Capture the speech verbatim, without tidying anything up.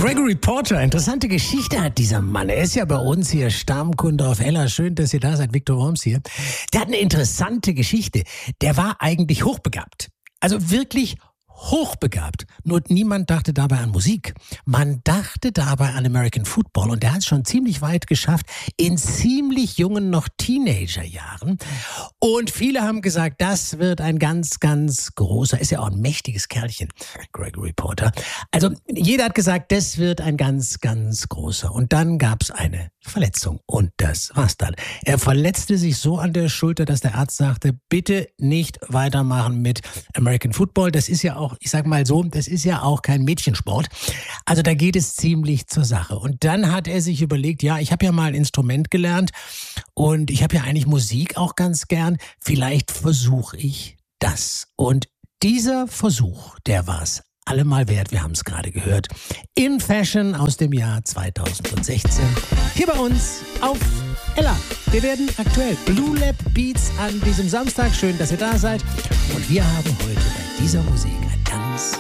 Gregory Porter, interessante Geschichte hat dieser Mann. Er ist ja bei uns hier Stammkunde auf Ella. Schön, dass ihr da seid, Viktor Worms hier. Der hat eine interessante Geschichte. Der war eigentlich hochbegabt. Also wirklich hochbegabt. Nur niemand dachte dabei an Musik. Man dachte dabei an American Football. Und der hat es schon ziemlich weit geschafft, in ziemlich jungen, noch Teenagerjahren. Und viele haben gesagt, das wird ein ganz, ganz großer, ist ja auch ein mächtiges Kerlchen, Gregory Porter. Also jeder hat gesagt, das wird ein ganz, ganz großer. Und dann gab es eine Verletzung. Und das war's dann. Er verletzte sich so an der Schulter, dass der Arzt sagte, bitte nicht weitermachen mit American Football. Das ist ja auch, ich sag mal so, das ist ja auch kein Mädchensport. Also da geht es ziemlich zur Sache. Und dann hat er sich überlegt, ja, ich habe ja mal ein Instrument gelernt und ich habe ja eigentlich Musik auch ganz gern. Vielleicht versuche ich das. Und dieser Versuch, der war's allemal wert. Wir haben es gerade gehört. In Fashion aus dem Jahr zweitausendsechzehn. Hier bei uns auf Ella. Wir werden aktuell Blue Lab Beats an diesem Samstag. Schön, dass ihr da seid. Und wir haben heute bei dieser Musik ein ganz